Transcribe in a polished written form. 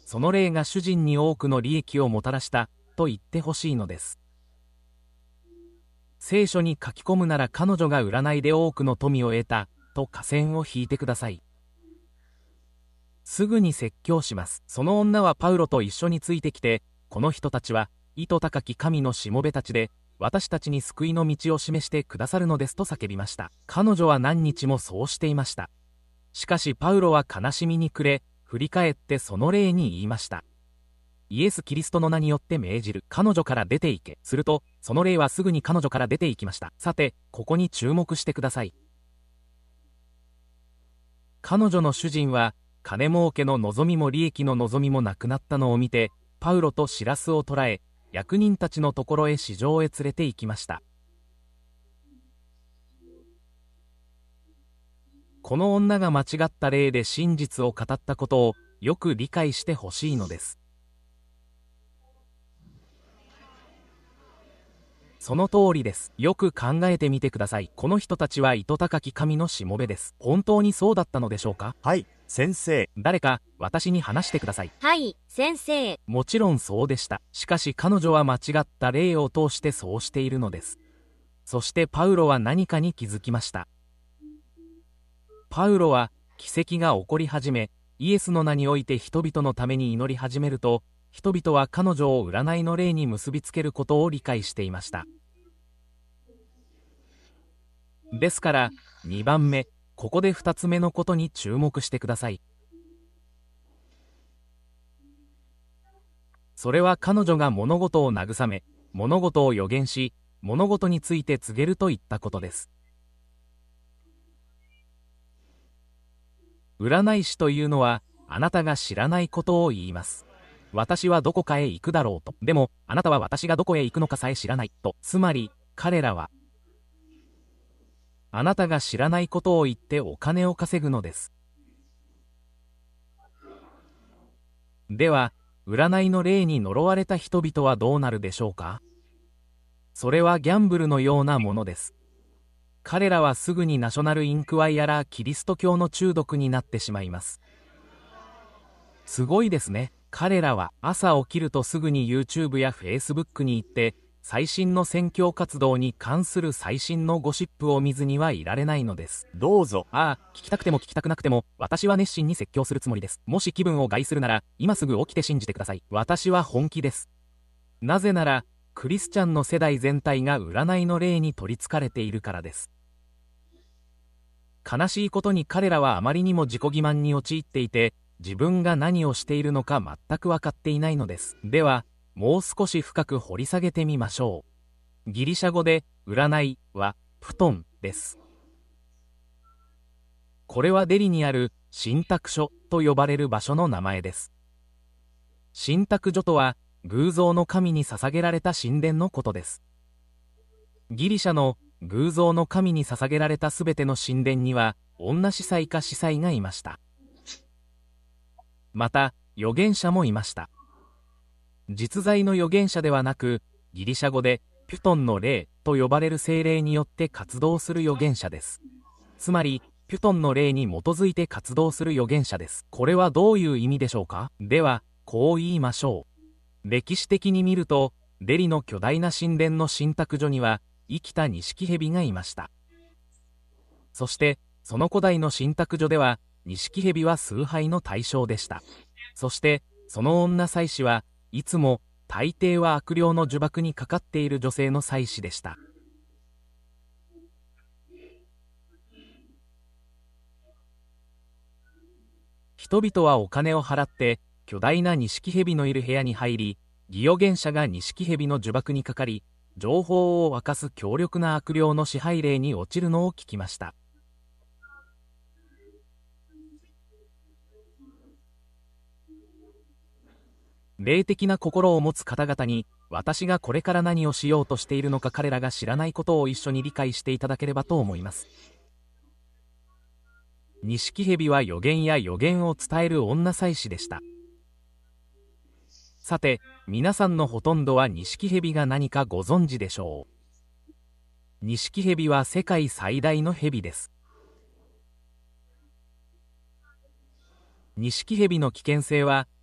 その霊が主人に多くの利益をもたらしたと言ってほしいのです。聖書に書き込むなら彼女が占いで多くの富を得たと下線を引いてください。すぐに説教します。その女はパウロと一緒についてきて、この人たちは意図高き神のしもべたちで、私たちに救いの道を示してくださるのですと叫びました。彼女は何日もそうしていました。しかしパウロは悲しみに暮れ、振り返ってその霊に言いました。イエス・キリストの名によって命じる。彼女から出て行け。すると、その霊はすぐに彼女から出て行きました。さて、ここに注目してください。彼女の主人は、金儲けの望みも利益の望みもなくなったのを見て、パウロとシラスを捕らえ、役人たちのところへ市場へ連れて行きました。この女が間違った霊で真実を語ったことをよく理解してほしいのです。その通りです。よく考えてみてください。この人たちは意図高き神のしもべです。本当にそうだったのでしょうか？ はい、先生。 誰か私に話してください。 はい、先生。 もちろんそうでした。しかし彼女は間違った霊を通してそうしているのです。そしてパウロは何かに気づきました。パウロは奇跡が起こり始め、イエスの名において人々のために祈り始めると、人々は彼女を占いの霊に結びつけることを理解していました。ですから、2番目、ここで2つ目のことに注目してください。それは彼女が物事を慰め、物事を予言し、物事について告げるといったことです。占い師というのは、あなたが知らないことを言います。私はどこかへ行くだろうと。でも、あなたは私がどこへ行くのかさえ知らないと。つまり、彼らは、あなたが知らないことを言ってお金を稼ぐのです。では、占いの霊に呪われた人々はどうなるでしょうか？それはギャンブルのようなものです。彼らはすぐにナショナルインクワイアラーキリスト教の中毒になってしまいます。すごいですね。彼らは朝起きるとすぐに YouTube や Facebook に行って、最新の宣教活動に関する最新のゴシップを見ずにはいられないのです。 どうぞ。 ああ、聞きたくても聞きたくなくても、私は熱心に説教するつもりです。もし気分を害するなら、今すぐ起きて信じてください。私は本気です。なぜなら、クリスチャンの世代全体が占いの霊に取りつかれているからです。悲しいことに彼らはあまりにも自己欺瞞に陥っていて、自分が何をしているのか全く分かっていないのです。では、もう少し深く掘り下げてみましょう。ギリシャ語で占いはプトンです。これはデリにある神託所と呼ばれる場所の名前です。神託所とは偶像の神に捧げられた神殿のことです。ギリシャの偶像の神に捧げられたすべての神殿には女司祭か司祭がいました。また預言者もいました。実在の預言者ではなく、ギリシャ語でピュトンの霊と呼ばれる精霊によって活動する預言者です。つまりピュトンの霊に基づいて活動する預言者です。これはどういう意味でしょうか？ではこう言いましょう。歴史的に見ると、デリの巨大な神殿の神託所には生きた錦蛇がいました。そしてその古代の神託所では錦蛇は崇拝の対象でした。そしてその女祭司はいつも大抵は悪霊の呪縛にかかっている女性の祭司でした。人々はお金を払って巨大な錦蛇のいる部屋に入り、義預言者が錦蛇の呪縛にかかり、情報を明かす強力な悪霊の支配霊に落ちるのを聞きました。霊的な心を持つ方々に、私がこれから何をしようとしているのか彼らが知らないことを一緒に理解していただければと思います。錦蛇は予言や予言を伝える女祭司でした。さて、皆さんのほとんどは錦蛇が何かご存知でしょう。錦蛇は世界最大の蛇です。錦蛇の危険性は